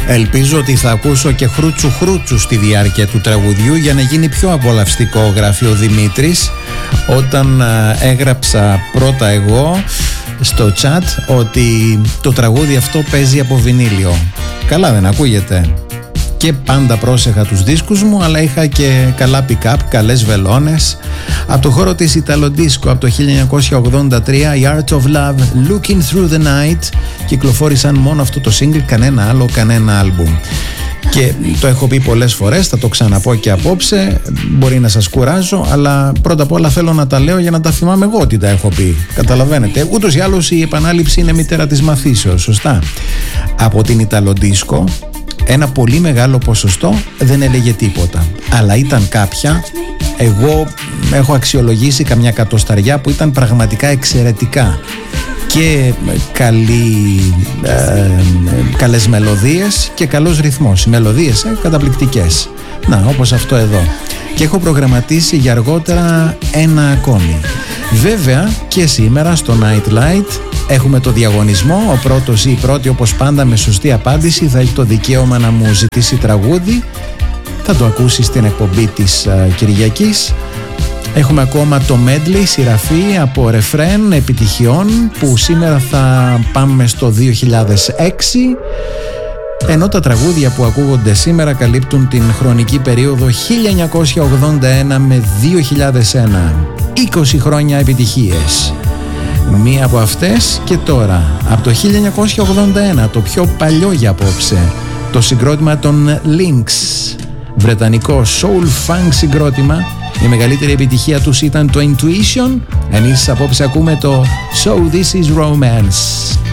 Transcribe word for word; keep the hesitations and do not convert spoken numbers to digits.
Ελπίζω ότι θα ακούσω και χρούτσου χρούτσου στη διάρκεια του τραγουδιού για να γίνει πιο απολαυστικό, γράφει ο Δημήτρης, όταν έγραψα πρώτα εγώ στο chat ότι το τραγούδι αυτό παίζει από βινίλιο. Καλά δεν ακούγεται? Και πάντα πρόσεχα τους δίσκους μου, αλλά είχα και καλά pick-up, καλές βελόνες. Από το χώρο της Ιταλοντίσκο από το χίλια εννιακόσια ογδόντα τρία, η Art of Love, Looking Through the Night, κυκλοφόρησαν μόνο αυτό το single, κανένα άλλο, κανένα άλμπουμ. Και το έχω πει πολλές φορές, θα το ξαναπώ και απόψε, μπορεί να σας κουράζω, αλλά πρώτα απ' όλα θέλω να τα λέω για να τα θυμάμαι εγώ ότι τα έχω πει. Καταλαβαίνετε, ούτως ή άλλως η επανάληψη είναι μητέρα της μαθήσεως, σωστά? Από την Ιταλοντίσκο ένα πολύ μεγάλο ποσοστό δεν έλεγε τίποτα, αλλά ήταν κάποια, εγώ έχω αξιολογήσει καμιά κατοσταριά που ήταν πραγματικά εξαιρετικά και καλή, ε, καλές μελωδίες και καλός ρυθμός. Οι μελωδίες ε, καταπληκτικές. Να, όπως αυτό εδώ. Και έχω προγραμματίσει για αργότερα ένα ακόμη. Βέβαια και σήμερα στο Night Light έχουμε το διαγωνισμό. Ο πρώτος ή η πρώτη, όπως πάντα, με σωστή απάντηση θα έχει το δικαίωμα να μου ζητήσει τραγούδι. Θα το ακούσει στην εκπομπή της uh, Κυριακής. Έχουμε ακόμα το medley, σειραφή από ρεφρέν επιτυχιών, που σήμερα θα πάμε στο δύο χιλιάδες έξι, ενώ τα τραγούδια που ακούγονται σήμερα καλύπτουν την χρονική περίοδο χίλια εννιακόσια ογδόντα ένα με δύο χιλιάδες ένα. είκοσι χρόνια επιτυχίες. Μία από αυτές και τώρα, από το χίλια εννιακόσια ογδόντα ένα, το πιο παλιό για απόψε, το συγκρότημα των Lynx, βρετανικό soul funk συγκρότημα. Η μεγαλύτερη επιτυχία τους ήταν το Intuition. Εμείς απόψε ακούμε το So This Is Romance.